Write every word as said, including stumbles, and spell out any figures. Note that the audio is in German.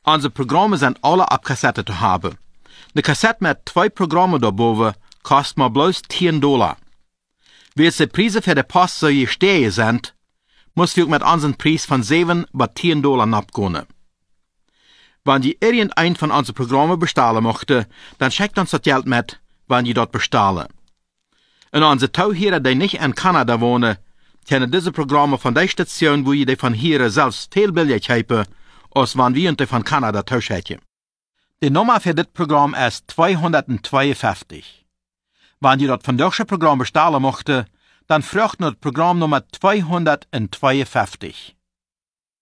Unsere Programme sind alle ab Kassette zu haben. Eine Kassette mit zwei Programmen daarboven kostet maar bloß zehn Dollar. Wie die Preise für die Post so gestiegen sind, muss wir mit unseren Preis von sieben bis zehn Dollar abgehen. Wenn ihr irgendein von unseren Programmen bestellen möchte, dann schickt uns das Geld mit, wenn ihr dort bestellen. Und unsere Tauhörer, die nicht in Kanada wohnen, können diese Programme von der Station, wo ihr die von hier selbst viel billiger kaufen, als wenn wir die von Kanada tauschen. Die Nummer für das Programm ist zweihundertzweiundfünfzig. Wenn ihr dort von deutschen Programm bestellen möchte, dann fragt nur das Programm Nummer zweihundertzweiundfünfzig.